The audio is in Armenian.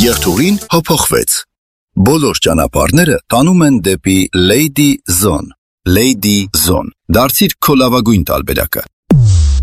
Եղթուղին հափոխվեց։ Բոլոր ճանապարհները տանում են դեպի Lady Zone։ Lady Zone։ Դարձիր քո լավագույն տարբերակը։